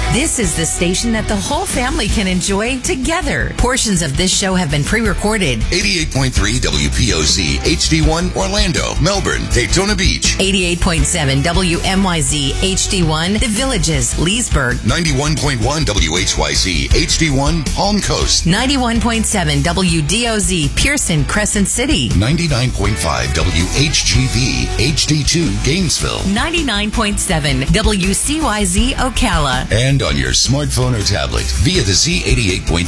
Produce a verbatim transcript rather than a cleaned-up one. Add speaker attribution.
Speaker 1: This is the station that the whole family can enjoy together. Portions of this show have been pre-recorded.
Speaker 2: eighty-eight point three W P O Z H D one Orlando, Melbourne, Daytona Beach.
Speaker 1: eighty-eight point seven W M Y Z H D one The Villages, Leesburg.
Speaker 2: ninety-one point one W H Y Z H D one Palm Coast.
Speaker 1: ninety-one point seven W D O Z Pearson, Crescent City.
Speaker 2: ninety-nine point five W H G V H D two Gainesville.
Speaker 1: ninety-nine point seven W C Y Z Ocala.
Speaker 2: And on your smartphone or tablet via the Z eighty-eight point